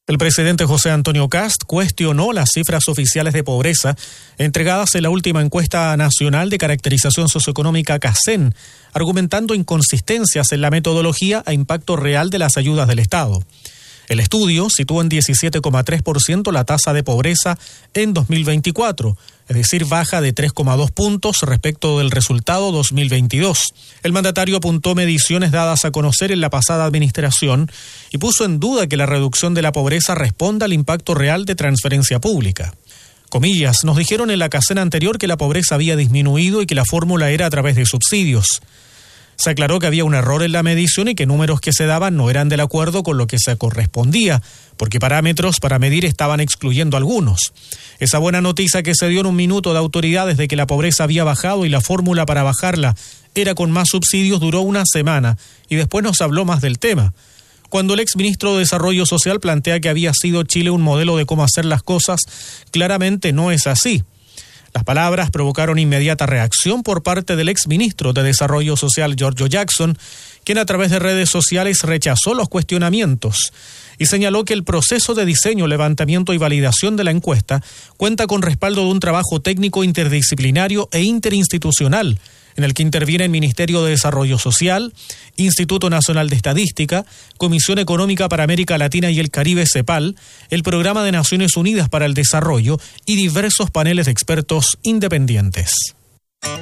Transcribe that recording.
El presidente José Antonio Kast cuestionó las cifras oficiales de pobreza entregadas en la última encuesta nacional de caracterización socioeconómica CACEN, argumentando inconsistencias en la metodología e impacto real de las ayudas del Estado. El estudio sitúa en 17,3% la tasa de pobreza en 2024, es decir, baja de 3,2 puntos respecto del resultado 2022. El mandatario apuntó mediciones dadas a conocer en la pasada administración y puso en duda que la reducción de la pobreza responda al impacto real de transferencia pública. Comillas, nos dijeron en la CACEN anterior que la pobreza había disminuido y que la fórmula era a través de subsidios. Se aclaró que había un error en la medición y que números que se daban no eran del acuerdo con lo que se correspondía, porque parámetros para medir estaban excluyendo algunos. Esa buena noticia que se dio en un minuto de autoridades de que la pobreza había bajado y la fórmula para bajarla era con más subsidios duró una semana y después nos habló más del tema. Cuando el exministro de Desarrollo Social plantea que había sido Chile un modelo de cómo hacer las cosas, claramente no es así. Las palabras provocaron inmediata reacción por parte del exministro de Desarrollo Social, Giorgio Jackson, quien a través de redes sociales rechazó los cuestionamientos y señaló que el proceso de diseño, levantamiento y validación de la encuesta cuenta con respaldo de un trabajo técnico interdisciplinario e interinstitucional, en el que interviene el Ministerio de Desarrollo Social, Instituto Nacional de Estadística, Comisión Económica para América Latina y el Caribe CEPAL, el Programa de Naciones Unidas para el Desarrollo y diversos paneles de expertos independientes.